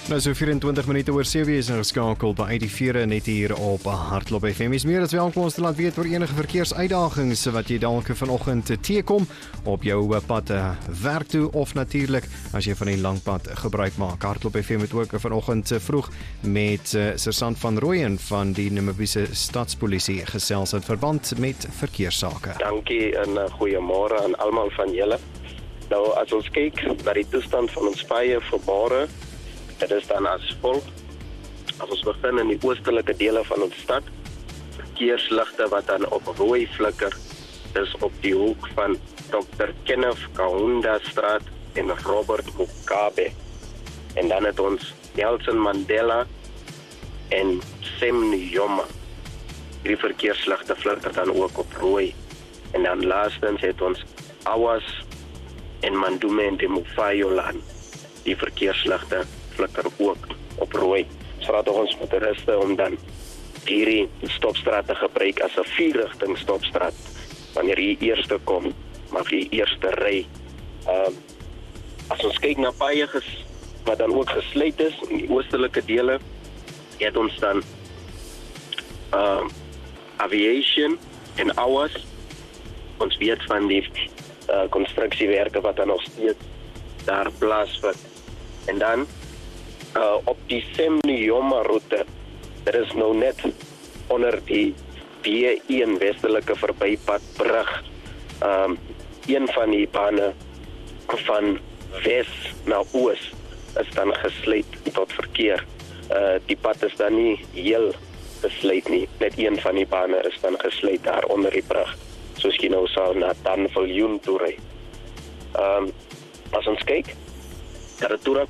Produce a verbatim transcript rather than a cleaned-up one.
Nou so vyf-en-twintig minute oor sewe is ingeskakel by die vier net hier op Hardloop F M. Is meer as welkom ons te laat weet oor enige verkeersuitdagings wat jy dalk vanoggend teekom op jou pad werk toe of natuurlik as jy van die lang pad gebruik maak. Hardloop F M het ook vanoggend vroeg met uh, Sergeant van Rooyen van die Namibiese Stadspolisie gesels in verband met verkeerssake. Dankie en uh, goeiemôre aan almal van julle. Nou as ons kyk na die toestand van ons paaie vir môre, dit is dan as volg. As ons begin in die oostelike dele van ons stad, verkeersligte wat dan op rooi flikker, is op die hoek van dokter Kenneth Kaunda straat en Robert Mugabe. En dan het ons Nelson Mandela en Sam Nujoma. Die verkeersligte flikker dan ook op rooi. En dan laastens het ons Awas en Mandume en de Mufayolan. Die verkeersligte flikker ook op rooi. So laat ons motoriste om dan hierdie stopstraat te gebruik as 'n vier-rigting stopstraat. Wanneer jy eerste kom, mag jy eerste ry. Uh, as ons kyk na paaie wat dan ook gesluit is in die oostelike dele, het ons dan uh, Aviation en Awas. Ons weet van die uh, konstruksiewerke wat dan nog steeds daar plaasvind. En dan Uh, op die Sam Nujoma route, dit is nou net onder die B een westelike verbypadbrug. Um, een van die bane van wes na oos is dan gesluit tot verkeer. Uh, die pad is dan nie heel gesluit nie, net een van die bane is dan gesluit daar onder die brug, soos jy nou sal na Danviljoen toe ry. Um, as ons kyk, Karatura